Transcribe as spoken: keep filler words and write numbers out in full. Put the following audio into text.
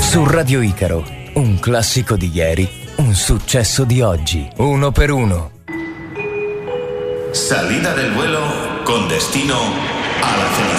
Su Radio Icaro, un classico di ieri, un successo di oggi. Uno per uno. Salida del vuelo con destino a la felicidad.